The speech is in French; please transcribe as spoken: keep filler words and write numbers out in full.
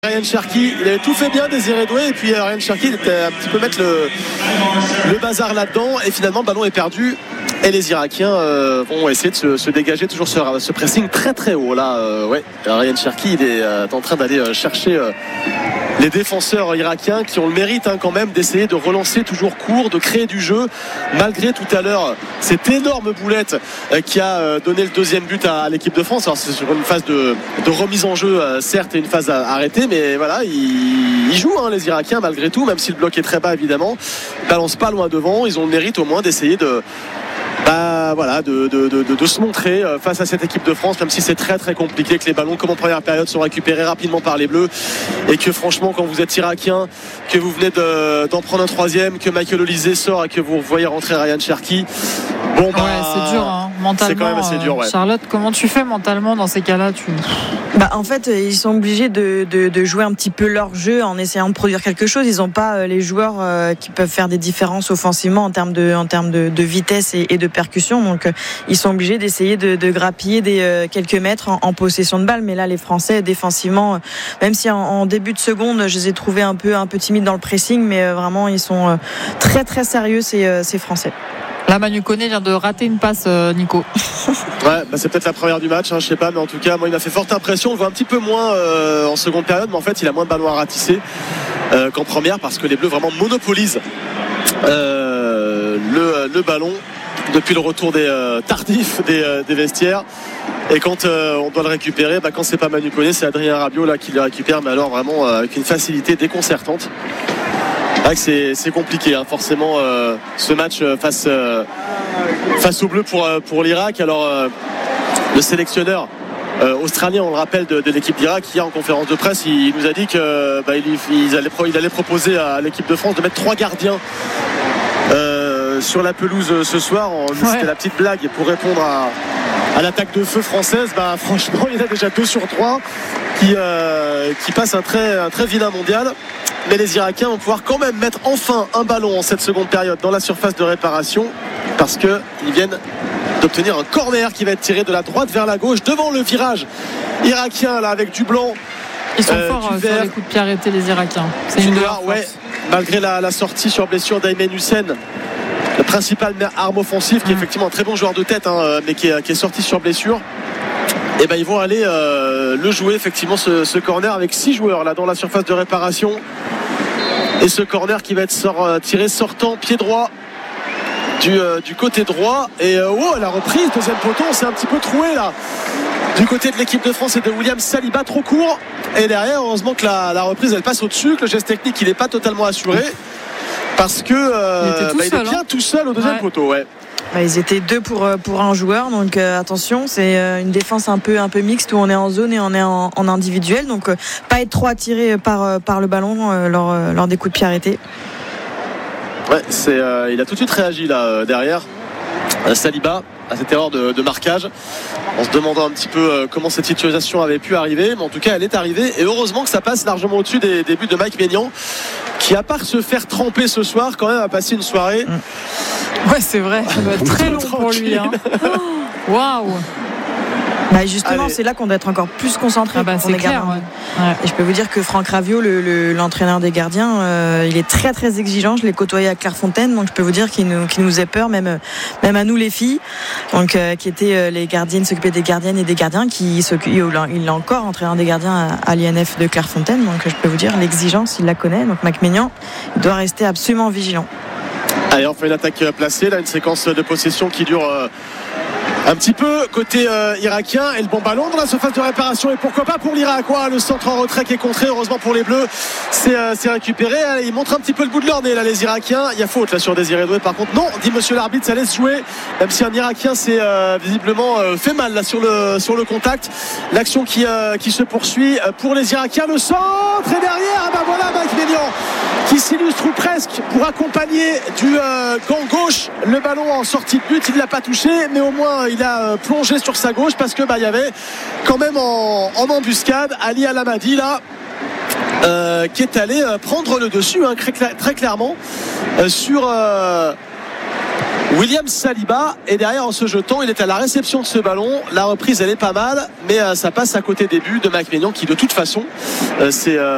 Ryan Cherki, il avait tout fait bien, Désiré Doué, et puis Ryan Cherki il était un petit peu mettre le, le bazar là-dedans, et finalement le ballon est perdu. Et les Irakiens euh, vont essayer de se, se dégager, toujours ce, ce pressing très très haut. Là, euh, ouais, Ryan Cherki il est euh, en train d'aller euh, chercher euh, les défenseurs irakiens qui ont le mérite hein, quand même d'essayer de relancer toujours court, de créer du jeu, malgré tout à l'heure cette énorme boulette euh, qui a euh, donné le deuxième but à, à l'équipe de France. Alors c'est sur une phase de, de remise en jeu, euh, certes, et une phase à, arrêtée, mais voilà, ils, ils jouent hein, les Irakiens malgré tout, même si le bloc est très bas évidemment. Ils balancent pas loin devant, ils ont le mérite au moins d'essayer de Bah voilà, de, de, de, de se montrer face à cette équipe de France, même si c'est très très compliqué, que les ballons comme en première période sont récupérés rapidement par les Bleus, et que franchement quand vous êtes Irakien, que vous venez de, d'en prendre un troisième, que Michael Olise sort et que vous voyez rentrer Ryan Cherki, bon bah ouais, c'est dur hein, mentalement. C'est quand même assez dur, ouais. Charlotte, comment tu fais mentalement dans ces cas-là tu... Bah, en fait, ils sont obligés de, de, de jouer un petit peu leur jeu en essayant de produire quelque chose. Ils n'ont pas euh, les joueurs euh, qui peuvent faire des différences offensivement en termes de, en termes de, de vitesse et, et de percussion. Donc, euh, ils sont obligés d'essayer de, de grappiller des, euh, quelques mètres en, en possession de balle. Mais là, les Français, défensivement, euh, même si en, en début de seconde, je les ai trouvés un peu, un peu timides dans le pressing, mais euh, vraiment, ils sont euh, très, très sérieux, ces, euh, ces Français. Là, Manu Koné vient de rater une passe, euh, Nico. Ouais, bah c'est peut-être la première du match, hein, je sais pas, mais en tout cas, moi, il m'a fait forte impression. On le voit un petit peu moins euh, en seconde période, mais en fait, il a moins de ballons à ratisser euh, qu'en première, parce que les Bleus vraiment monopolisent euh, le, le ballon depuis le retour des euh, tardifs des, euh, des vestiaires. Et quand euh, on doit le récupérer, bah, quand c'est pas Manu Koné, c'est Adrien Rabiot là qui le récupère, mais alors vraiment euh, avec une facilité déconcertante. C'est, c'est compliqué hein, forcément euh, ce match face, euh, face aux Bleus pour, euh, pour l'Irak. Alors euh, le sélectionneur euh, australien, on le rappelle, de, de l'équipe d'Irak, hier en conférence de presse, il, il nous a dit qu'il bah, il, il, allait, il allait proposer à l'équipe de France de mettre trois gardiens euh, sur la pelouse ce soir. On, ouais. C'était la petite blague, et pour répondre à, à l'attaque de feu française, bah, franchement il y en a déjà deux sur trois qui, euh, qui passent un très, un très vilain mondial. Mais les Irakiens vont pouvoir quand même mettre enfin un ballon en cette seconde période dans la surface de réparation, parce qu'ils viennent d'obtenir un corner qui va être tiré de la droite vers la gauche devant le virage irakien là, avec du blanc. Ils sont euh, forts sur les coups de pied arrêtés, les Irakiens. C'est une noire, ouais, malgré la, la sortie sur blessure d'Aymen Hussein, le principal arme offensive, qui est effectivement un très bon joueur de tête hein, mais qui est, qui est sorti sur blessure. Et ben ils vont aller euh, le jouer effectivement ce, ce corner avec six joueurs là dans la surface de réparation, et ce corner qui va être sort, euh, tiré sortant pied droit du, euh, du côté droit, et euh, oh la reprise deuxième poteau, on s'est un petit peu troué là du côté de l'équipe de France et de William Saliba, trop court, et derrière heureusement que la, la reprise elle passe au-dessus, que le geste technique il n'est pas totalement assuré, parce que euh, il, était bah, seul, il est bien hein. tout seul au deuxième ouais. poteau ouais. Bah, ils étaient deux pour, pour un joueur, donc euh, attention, c'est euh, une défense un peu, un peu mixte où on est en zone et on est en, en individuel, donc euh, pas être trop attiré par, euh, par le ballon euh, lors, euh, lors des coups de pied arrêtés. Ouais, c'est, euh, il a tout de suite réagi là euh, derrière euh, Saliba à cette erreur de, de marquage, en se demandant un petit peu euh, comment cette situation avait pu arriver, mais en tout cas elle est arrivée, et heureusement que ça passe largement au-dessus des, des buts de Mike Maignan, qui à part se faire tremper ce soir quand même a passé une soirée. Ouais, c'est vrai, ça doit être très long pour lui hein. Waouh. Bah justement, Allez. c'est là qu'on doit être encore plus concentré. Ah bah c'est clair. Ouais. Ouais. Et je peux vous dire que Franck Raviot, le, le, l'entraîneur des gardiens, euh, il est très très exigeant. Je l'ai côtoyé à Clairefontaine, donc je peux vous dire qu'il nous, qu'il nous faisait peur, même même à nous les filles, donc euh, qui étaient euh, les gardiennes, s'occupaient des gardiennes et des gardiens, qui s'occupent. Il est encore entraîneur des gardiens à, à l'I N F de Clairefontaine, donc je peux vous dire l'exigence, il la connaît. Donc Mike Maignan, il doit rester absolument vigilant. Allez, on fait une attaque placée, là, une séquence de possession qui dure euh, un petit peu côté euh, irakien, et le bon ballon dans la surface de réparation, et pourquoi pas pour l'Irak, ouais, le centre en retrait qui est contré, heureusement pour les Bleus, c'est, euh, c'est récupéré. Allez, ils montrent un petit peu le bout de leur nez là, les Irakiens. Il y a faute là sur Désiré Doué, par contre non, dit monsieur l'arbitre, ça laisse jouer, même si un Irakien s'est euh, visiblement euh, fait mal là sur le, sur le contact. L'action qui, euh, qui se poursuit pour les Irakiens, le centre, et derrière, ben voilà Mike Maignan qui s'illustre presque pour accompagner du euh, gant gauche le ballon en sortie de but. Il ne l'a pas touché, mais au moins il a euh, plongé sur sa gauche, parce que bah, il y avait quand même en, en embuscade Ali Alamadi là euh, qui est allé euh, prendre le dessus hein, très, très clairement euh, sur euh, William Saliba, et derrière en se jetant il est à la réception de ce ballon. La reprise elle est pas mal, mais euh, ça passe à côté des buts de Mike Maignan, qui de toute façon euh, c'est euh